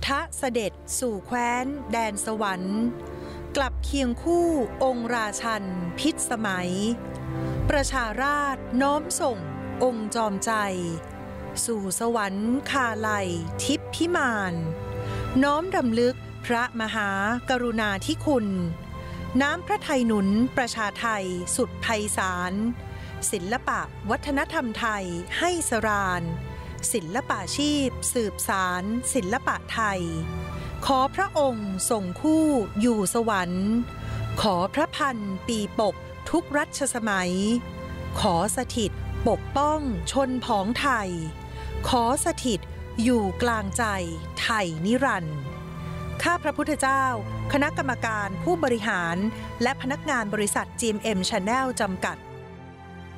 ะเสด็จสู่แคว้นแดนสวรรค์กลับเคียงคู่องค์ราชันพิษสมัยประชาราษฎร์น้อมส่งองค์จอมใจสู่สวรรค์คาไลทิพพิมานน้อมรำลึกพระมหากรุณาธิคุณน้ำพระทัยหนุนประชาไทยสุดไพศาลศิลปะวัฒนธรรมไทยให้สราญศิลปาชีพสืบสารศิลปะไทยขอพระองค์ทรงคู่อยู่สวรรค์ขอพระพันปีปกทุกรัชสมัยขอสถิตปกป้องชนผองไทยขอสถิตอยู่กลางใจไทยนิรันดร์ข้าพระพุทธเจ้าคณะกรรมการผู้บริหารและพนักงานบริษัท GMM Channel จำกัด